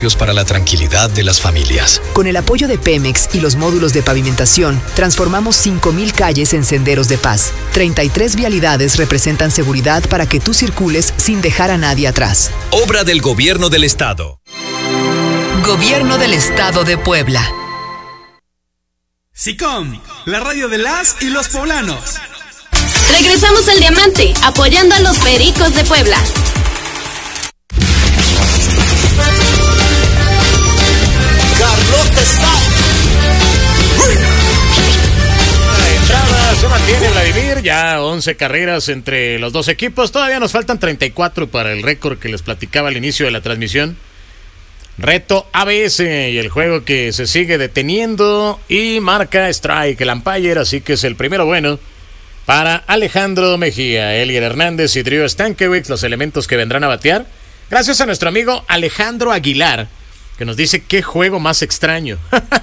para la tranquilidad de las familias. Con el apoyo de Pemex y los módulos de pavimentación, transformamos 5,000 calles en senderos de paz. 33 vialidades representan seguridad para que tú circules sin dejar a nadie atrás. Obra del Gobierno del Estado. Gobierno del Estado de Puebla. SICOM, la radio de las y los poblanos. Regresamos al Diamante, apoyando a los Pericos de Puebla. La entrada se mantiene, Vladimir, ya 11 carreras entre los dos equipos, todavía nos faltan 34 para el récord que les platicaba al inicio de la transmisión. Reto ABS y el juego que se sigue deteniendo y marca strike el umpire, así que es el primero bueno para Alejandro Mejía, Elier Hernández y Drew Stankiewicz, los elementos que vendrán a batear. Gracias a nuestro amigo Alejandro Aguilar, que nos dice qué juego más extraño.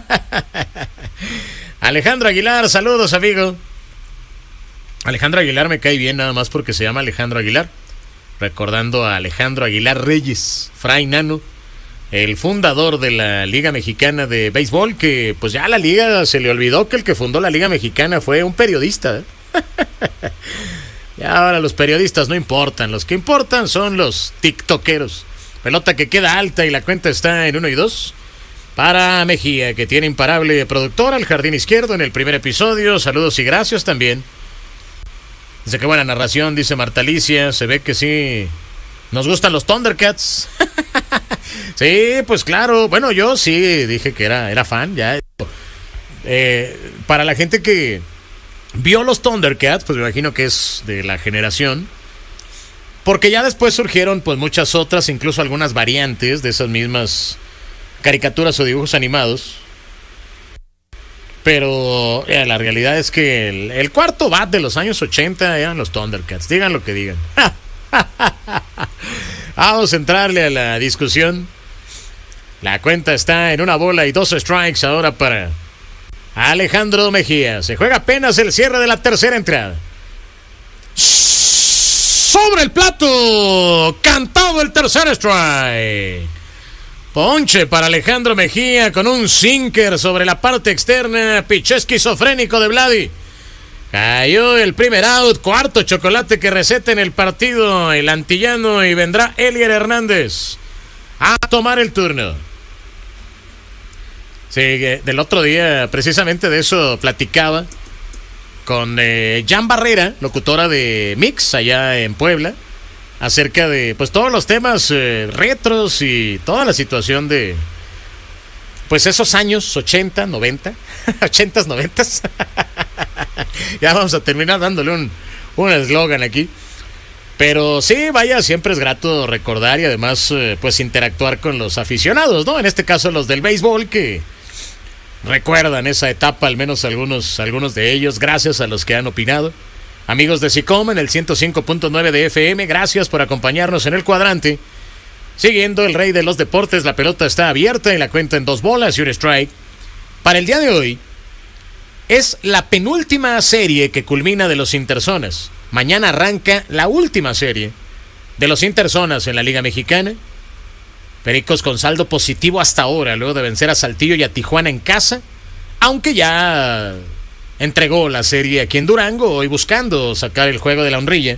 Alejandro Aguilar, saludos, amigo. Alejandro Aguilar me cae bien nada más porque se llama Alejandro Aguilar, recordando a Alejandro Aguilar Reyes, Fray Nano, el fundador de la Liga Mexicana de Béisbol, que pues ya a la liga se le olvidó que el que fundó la Liga Mexicana fue un periodista, ¿eh? Y ahora los periodistas no importan, los que importan son los tiktokeros. Pelota que queda alta y la cuenta está en 1-2 para Mejía, que tiene imparable productor al jardín izquierdo en el primer episodio. Saludos y gracias también. Dice que buena narración, dice Marta Alicia. Se ve que sí nos gustan los Thundercats. Sí, pues claro. Bueno, yo sí dije que era fan ya. Para la gente que vio los Thundercats, pues me imagino que es de la generación, porque ya después surgieron pues muchas otras, incluso algunas variantes de esas mismas caricaturas o dibujos animados. Pero la realidad es que el cuarto bat de los años 80 eran los Thundercats, digan lo que digan. Vamos a entrarle a la discusión. La cuenta está en 1-2 strikes ahora para Alejandro Mejía. Se juega apenas el cierre de la tercera entrada. Sobre el plato, cantado el tercer strike. Ponche para Alejandro Mejía con un sinker sobre la parte externa. Piché esquizofrénico de Vladi. Cayó el primer out, cuarto chocolate que receta en el partido el antillano, y vendrá Elier Hernández a tomar el turno. Sí, del otro día precisamente de eso platicaba con Jan Barrera, locutora de Mix allá en Puebla, acerca de pues todos los temas retros y toda la situación de pues esos años 80, 90, 80s, 90s. Ya vamos a terminar dándole un eslogan aquí. Pero sí, vaya, siempre es grato recordar y además pues interactuar con los aficionados, ¿no? En este caso los del béisbol, que recuerdan esa etapa, al menos algunos de ellos, gracias a los que han opinado. Amigos de SICOM en el 105.9 de FM, gracias por acompañarnos en el cuadrante. Siguiendo el rey de los deportes, la pelota está abierta y la cuenta en 2 bolas y un strike. Para el día de hoy, es la penúltima serie que culmina de los Interzonas. Mañana arranca la última serie de los Interzonas en la Liga Mexicana. Pericos con saldo positivo hasta ahora, luego de vencer a Saltillo y a Tijuana en casa, aunque ya entregó la serie aquí en Durango, hoy buscando sacar el juego de la honrilla.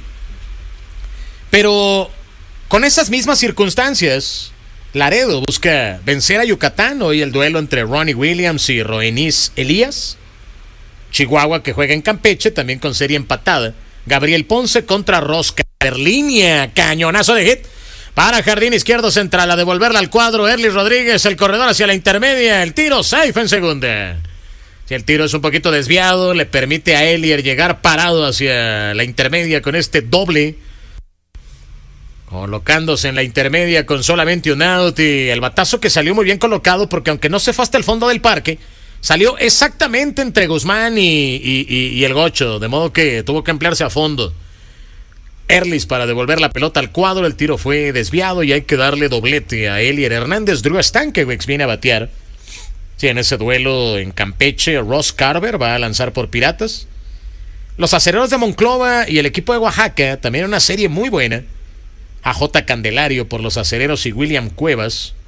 Pero con esas mismas circunstancias, Laredo busca vencer a Yucatán. Hoy el duelo entre Ronnie Williams y Roenis Elías. Chihuahua, que juega en Campeche, también con serie empatada. Gabriel Ponce contra Rosca. Línea, cañonazo de hit para jardín izquierdo central, a devolverla al cuadro. Erlis Rodríguez, el corredor hacia la intermedia. El tiro safe en segunda. Si el tiro es un poquito desviado, le permite a Elier llegar parado hacia la intermedia con este doble, colocándose en la intermedia con solamente un out, y el batazo que salió muy bien colocado, porque aunque no se fue hasta el fondo del parque, salió exactamente entre Guzmán y el Gocho, de modo que tuvo que emplearse a fondo Erlis para devolver la pelota al cuadro. El tiro fue desviado y hay que darle doblete a Elier Hernández. Drew Stankiewicz viene a batear. Sí, en ese duelo en Campeche, Ross Carver va a lanzar por Piratas. Los Acereros de Monclova y el equipo de Oaxaca, también una serie muy buena. AJ Candelario por los Acereros y William Cuevas